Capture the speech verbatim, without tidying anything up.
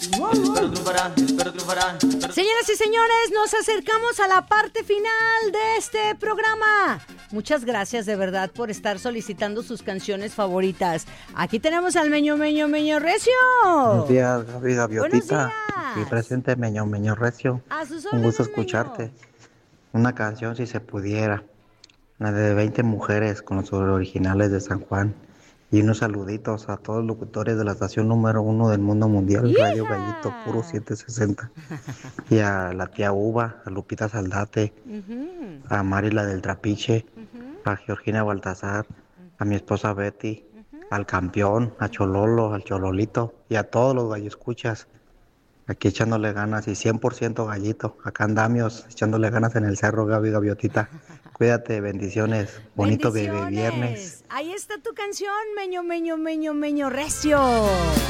Espero triunfará, espero triunfará. Espero... Señoras y señores, nos acercamos a la parte final de este programa. Muchas gracias de verdad por estar solicitando sus canciones favoritas. Aquí tenemos al Meño Meño Meño Recio. Buenos días, Gaby Gaviotita. Buenos días. Aquí presente, Meño Meño Recio. A sus Un gusto órdenes, escucharte. Meño. Una canción, si se pudiera. La de veinte mujeres con los originales de San Juan. Y unos saluditos a todos los locutores de la estación número uno del mundo mundial, ¡Hija! Radio Gallito Puro setecientos sesenta. Y a la tía Uva, a Lupita Saldate, Uh-huh. a Mari la del Trapiche, Uh-huh. a Georgina Baltazar, a mi esposa Betty, Uh-huh. al campeón, a Chololo, al Chololito y a todos los galloescuchas. Aquí echándole ganas y cien por ciento gallito. Acá andamios echándole ganas en el cerro, Gaby Gaviotita. Cuídate, bendiciones. Bonito bebé viernes. Ahí está tu canción, Meño Meño Meño Meño Recio.